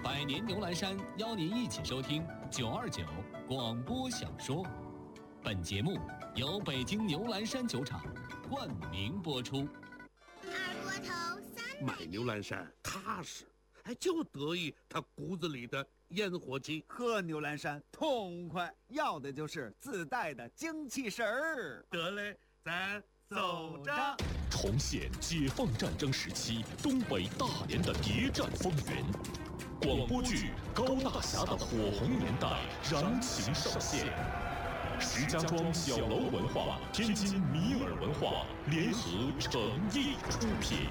百年牛栏山邀您一起收听929广播小说。本节目由北京牛栏山酒厂冠名播出。 二锅头3 买牛栏山踏实，就得意他骨子里的烟火气。 喝牛栏山痛快，要的就是自带的精气神儿。 得嘞，咱走着。 重现解放战争时期东北大连的谍战风云，广播剧《高大侠的火红年代》燃情上线。石家庄小楼文化、天津米尔文化联合诚意出品。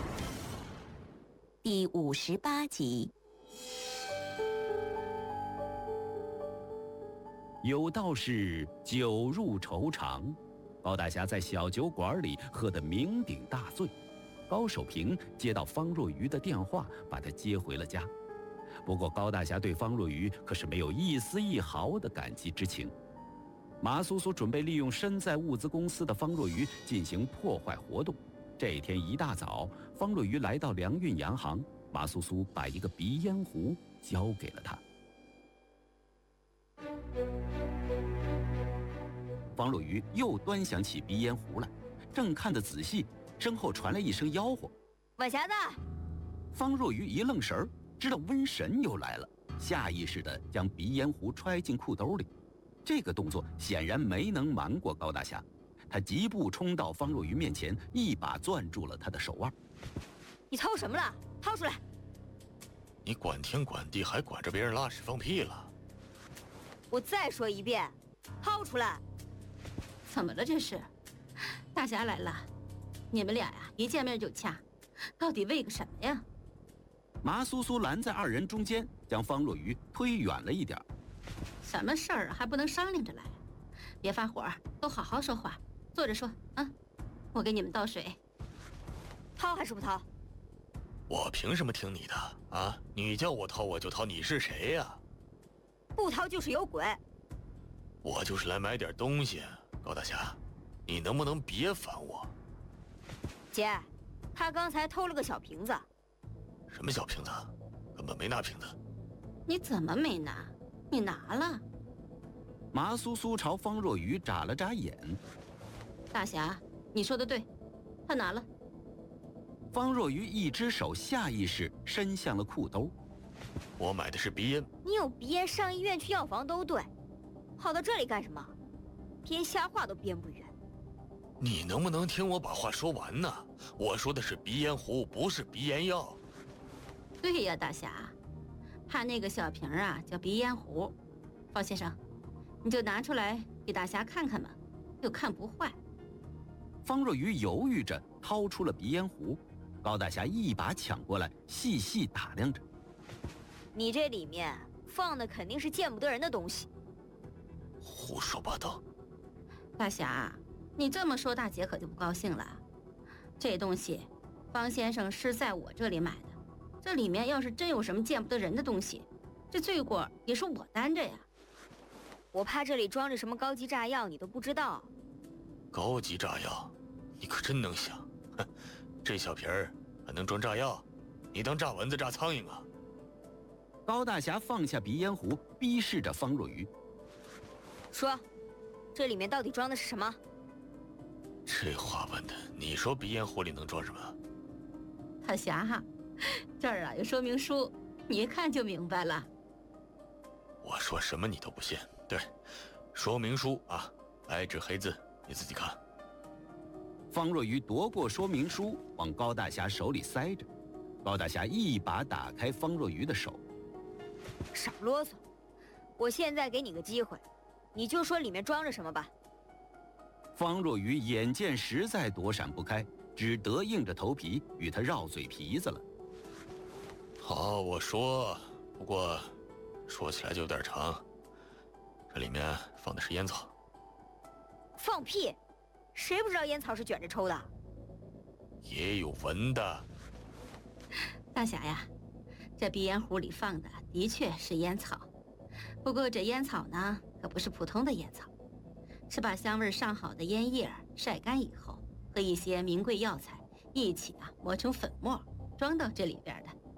第58集。有道是酒入愁肠，高大侠在小酒馆里喝得酩酊大醉。高守平接到方若愚的电话，把他接回了家。不过高大侠对方若愚可是没有一丝一毫的感激之情。马苏苏准备利用身在物资公司的方若愚进行破坏活动。这天一大早，方若愚来到粮运洋行，马苏苏把一个鼻烟壶交给了他。方若愚又端详起鼻烟壶来，正看得仔细，身后传来一声吆喝：“ 晚匣子！” 方若愚一愣神儿，知道瘟神又来了，下意识地将鼻烟壶揣进裤兜里。这个动作显然没能瞒过高大侠，他疾步冲到方若愚面前，一把攥住了他的手腕。 “你掏什么了？掏出来！”“ 你管天管地，还管着别人拉屎放屁了？”“ 我再说一遍，掏出来！”“ 怎么了这是？大侠来了，你们俩呀一见面就掐，到底为个什么呀？” 麻苏苏拦在二人中间，将方若愚推远了一点。“ 什么事儿还不能商量着来？别发火，都好好说话，坐着说啊。我给你们倒水。”“ 掏还是不掏？”“ 我凭什么听你的啊？你叫我掏我就掏，你是谁呀？”“ 不掏就是有鬼。”“ 我就是来买点东西，高大侠，你能不能别烦我？”“ 姐，他刚才偷了个小瓶子。”“ 什么小瓶子？根本没拿瓶子。”“ 你怎么没拿？你拿了。” 麻苏苏朝方若愚眨了眨眼。 “大侠，你说的对，他拿了。” 方若愚一只手下意识伸向了裤兜。 “我买的是鼻烟。”“ 你有鼻烟上医院去药房都对，跑到这里干什么？编瞎话都编不圆。”“ 你能不能听我把话说完呢？我说的是鼻烟壶，不是鼻烟药。”“ 对呀，大侠，他那个小瓶啊叫鼻烟壶。方先生，你就拿出来给大侠看看嘛，又看不坏。” 方若愚犹豫着掏出了鼻烟壶，高大侠一把抢过来，细细打量着。 “你这里面放的肯定是见不得人的东西。”“ 胡说八道！”“ 大侠，你这么说大姐可就不高兴了。这东西方先生是在我这里买的，这里面要是真有什么见不得人的东西，这罪过也是我担着呀。”“ 我怕这里装着什么高级炸药你都不知道。”“ 高级炸药？你可真能想！哼，这小瓶儿还能装炸药？你当炸蚊子炸苍蝇啊？” 高大侠放下鼻烟壶，逼视着方若愚。 “说，这里面到底装的是什么？”“ 这话问的，你说鼻烟壶里能装什么？”“ 大侠，这儿啊有说明书，你一看就明白了。”“ 我说什么你都不信。对，说明书啊，白纸黑字，你自己看。” 方若愚夺过说明书，往高大侠手里塞着。高大侠一把打开方若愚的手。 “少啰嗦，我现在给你个机会，你就说里面装着什么吧。” 方若愚眼见实在躲闪不开，只得硬着头皮与他绕嘴皮子了。 “好，我说，不过说起来就有点长。这里面放的是烟草。”“ 放屁！谁不知道烟草是卷着抽的？”“ 也有闻的。”“ 大侠呀，这鼻烟壶里放的的确是烟草，不过这烟草呢，可不是普通的烟草，是把香味上好的烟叶晒干以后，和一些名贵药材一起磨成粉末，装到这里边的。”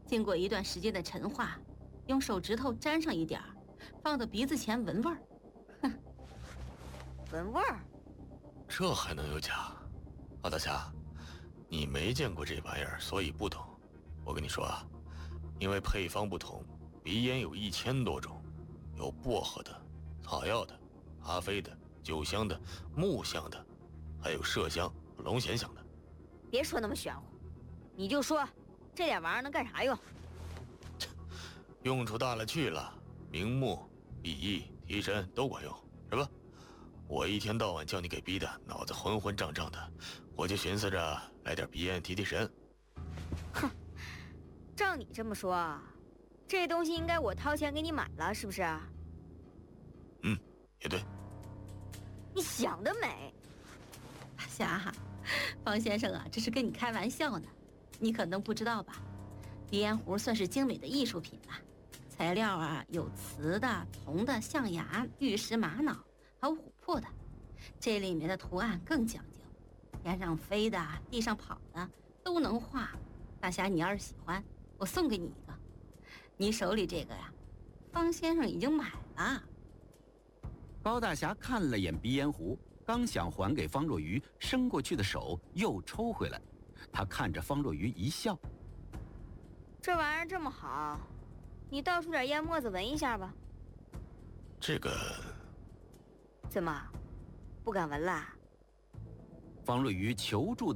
经过一段时间的陈化，用手指头沾上一点儿，放到鼻子前闻味儿。哼， 闻味儿？ 这还能有假？高大侠，你没见过这玩意儿，所以不懂。我跟你说啊，因为配方不同，鼻烟有1000多种，有薄荷的、草药的、咖啡的、酒香的、木香的，还有麝香、龙涎香的。 别说那么玄乎，你就说这点玩意儿能干啥用？ 用处大了去了，明目、利益、提神都管用，是吧？我一天到晚叫你给逼的脑子昏昏胀胀的，我就寻思着来点鼻烟提提神。 哼，照你这么说，这东西应该我掏钱给你买了，是不是？ 嗯，也对。 你想得美。 霞，方先生啊，这是跟你开玩笑呢。你可能不知道吧，鼻烟壶算是精美的艺术品了。材料啊，有瓷的、铜的、象牙、玉石、玛瑙，还有琥珀的。这里面的图案更讲究，天上飞的、地上跑的都能画。大侠，你要是喜欢，我送给你一个。你手里这个呀，方先生已经买了。 高大侠看了眼鼻烟壶，刚想还给方若愚，伸过去的手又抽回来。他看着方若愚一笑：“ 这玩意儿这么好，你倒出点烟沫子闻一下吧。” 这个怎么，不敢闻啦？ 方若愚求助